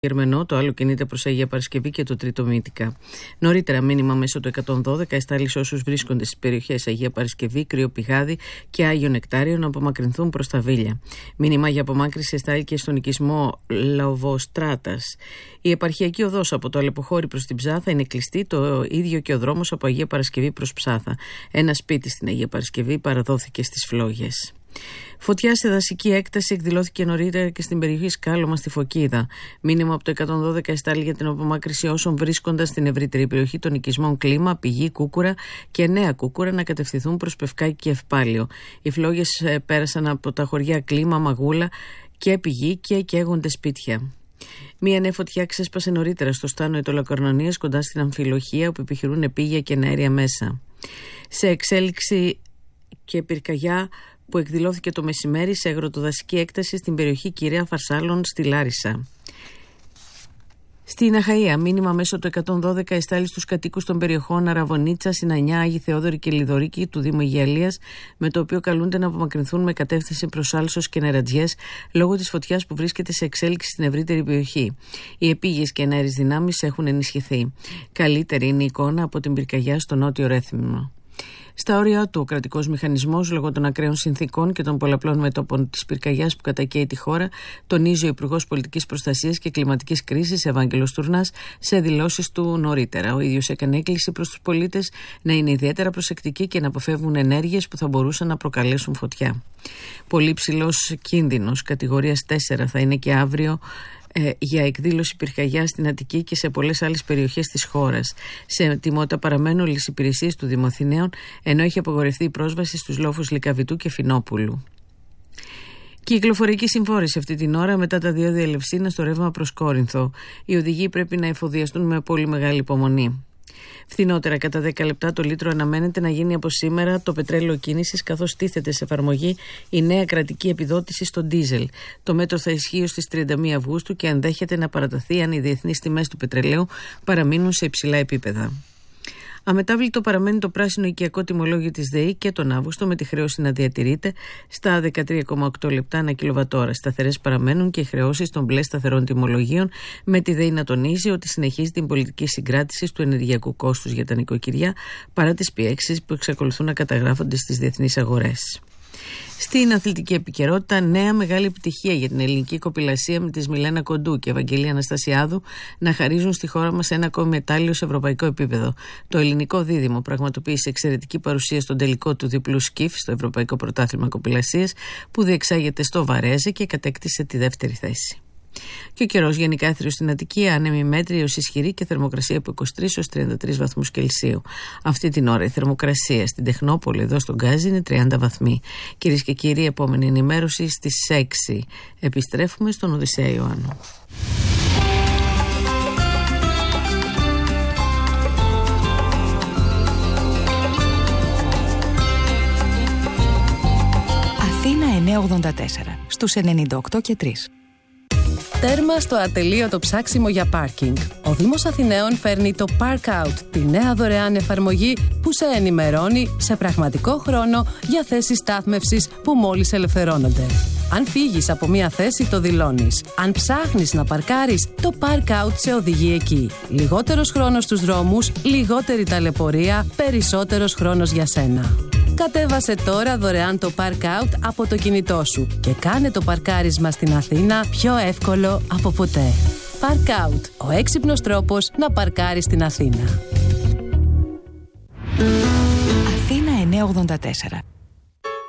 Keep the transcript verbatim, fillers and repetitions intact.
Γερμανό, το άλλο κινείται προς Αγία Παρασκευή και το τρίτο μυητικά. Νωρίτερα, μήνυμα μέσω του εκατόν δώδεκα εστάλει σε όσους βρίσκονται στις περιοχές Αγία Παρασκευή, Κρύο Πηγάδι και Άγιο Νεκτάριο να απομακρυνθούν προς τα Βίλια. Μήνυμα για απομάκρυνση εστάλει και στον οικισμό Λαβοστράτας. Η επαρχιακή οδός από το Αλεποχώρι προς την Ψάθα είναι κλειστή, το ίδιο και ο δρόμος από Αγία Παρασκευή προς Ψάθα. Ένα σπίτι στην Αγία Παρασκευή παραδόθηκε στις φλόγες. Φωτιά σε δασική έκταση εκδηλώθηκε νωρίτερα και στην περιοχή Σκάλωμα στη Φωκίδα. Μήνυμα από το εκατόν δώδεκα εστάλει για την απομάκρυνση όσων βρίσκονταν στην ευρύτερη περιοχή των οικισμών Κλίμα, Πηγή, Κούκουρα και Νέα Κούκουρα να κατευθυνθούν προς Πευκάκη και Ευπάλιο. Οι φλόγες πέρασαν από τα χωριά Κλίμα, Μαγούλα και Πηγή και καίγονται σπίτια. Μία νέα φωτιά ξέσπασε νωρίτερα στο Στάνο Ιτωλακορνωνίας κοντά στην Αμφιλοχία, όπου επιχειρούν επίγεια και αέρια μέσα. Σε εξέλιξη και πυρκαγιά που εκδηλώθηκε το μεσημέρι σε αγροτοδασική έκταση στην περιοχή Κυραία Φαρσάλων στη Λάρισα. Στην Αχαΐα, μήνυμα μέσω του εκατόν δώδεκα εστάλει στους κατοίκους των περιοχών Αραβωνίτσα, Συνανιά, Άγιοι Θεόδωρη και Λιδωρίκη του Δήμου Αιγιαλίας, με το οποίο καλούνται να απομακρυνθούν με κατεύθυνση προς Άλσος και Νερατζιές λόγω της φωτιάς που βρίσκεται σε εξέλιξη στην ευρύτερη περιοχή. Οι επίγειες και εναέρειες δυνάμεις έχουν ενισχυθεί. Καλύτερη είναι η εικόνα από την πυρκαγιά στο νότιο Ρέθυμνο. Στα όρια του, ο κρατικός μηχανισμός, λόγω των ακραίων συνθήκων και των πολλαπλών μετώπων της πυρκαγιάς που κατακαίει τη χώρα, τονίζει ο Υπουργός Πολιτικής Προστασίας και Κλιματικής Κρίσης, Ευάγγελος Τουρνάς, σε δηλώσεις του νωρίτερα. Ο ίδιος έκανε έκκληση προς τους πολίτες να είναι ιδιαίτερα προσεκτικοί και να αποφεύγουν ενέργειες που θα μπορούσαν να προκαλέσουν φωτιά. Πολύ ψηλός κίνδυνος κατηγορίας τέσσερα θα είναι και αύριο Ε, για εκδήλωση πυρκαγιά στην Αττική και σε πολλές άλλες περιοχές της χώρας. Σε ετοιμότητα παραμένουν όλες οι υπηρεσίες του Δήμου Αθηναίων, ενώ έχει απογορευτεί η πρόσβαση στους λόφους Λυκαβητού και Φινόπουλου. Κυκλοφορική συμφόρηση αυτή την ώρα μετά τα δύο διελευσίνα στο ρεύμα προς Κόρινθο. Οι οδηγοί πρέπει να εφοδιαστούν με πολύ μεγάλη υπομονή. Φθηνότερα κατά δέκα λεπτά το λίτρο αναμένεται να γίνει από σήμερα το πετρέλαιο κίνησης, καθώς τίθεται σε εφαρμογή η νέα κρατική επιδότηση στο ντίζελ. Το μέτρο θα ισχύει ως τις τριάντα μία Αυγούστου και ενδέχεται να παραταθεί αν οι διεθνείς τιμές του πετρελαίου παραμείνουν σε υψηλά επίπεδα. Αμετάβλητο παραμένει το πράσινο οικιακό τιμολόγιο της ΔΕΗ και τον Αύγουστο, με τη χρέωση να διατηρείται στα δεκατρία κόμμα οκτώ λεπτά ανά κιλοβατόρα. Σταθερές παραμένουν και οι χρεώσεις των μπλε σταθερών τιμολογίων, με τη ΔΕΗ να τονίζει ότι συνεχίζει την πολιτική συγκράτηση του ενεργειακού κόστους για τα νοικοκυριά παρά τις πιέξεις που εξακολουθούν να καταγράφονται στις διεθνείς αγορές. Στην αθλητική επικαιρότητα, νέα μεγάλη επιτυχία για την ελληνική κοπηλασία με τη Μιλένα Κοντού και Ευαγγελία Αναστασιάδου να χαρίζουν στη χώρα μας ένα ακόμη μετάλλιο σε ευρωπαϊκό επίπεδο. Το ελληνικό δίδυμο πραγματοποίησε εξαιρετική παρουσία στον τελικό του διπλού σκιφ στο Ευρωπαϊκό Πρωτάθλημα Κοπηλασίας που διεξάγεται στο Βαρέζε και κατέκτησε τη δεύτερη θέση. Και ο καιρός γενικά έθριος στην Αττική, άνεμη μέτρη ως ισχυρή και θερμοκρασία από είκοσι τρεις έως τριάντα τρεις βαθμούς Κελσίου. Αυτή την ώρα η θερμοκρασία στην Τεχνόπολη, εδώ στον Γκάζι, είναι τριάντα βαθμοί. Κυρίες και κύριοι, επόμενη ενημέρωση στις έξι. Επιστρέφουμε στον Οδυσσέα Ιωάννου. Αθήνα εννιακόσια ογδόντα τέσσερα, στους ενενήντα οκτώ και τρία. Τέρμα στο ατελείωτο ψάξιμο για πάρκινγκ. Ο Δήμος Αθηναίων φέρνει το Park Out, τη νέα δωρεάν εφαρμογή που σε ενημερώνει σε πραγματικό χρόνο για θέσεις στάθμευσης που μόλις ελευθερώνονται. Αν φύγεις από μία θέση, το δηλώνεις. Αν ψάχνεις να παρκάρεις, το Park Out σε οδηγεί εκεί. Λιγότερος χρόνος στους δρόμους, λιγότερη ταλαιπωρία, περισσότερος χρόνος για σένα. Κατέβασε τώρα δωρεάν το Park Out από το κινητό σου και κάνε το παρκάρισμα στην Αθήνα πιο εύκολο από ποτέ. Park Out, ο έξυπνος τρόπος να παρκάρεις στην Αθήνα. Αθήνα εννιακόσια ογδόντα τέσσερα.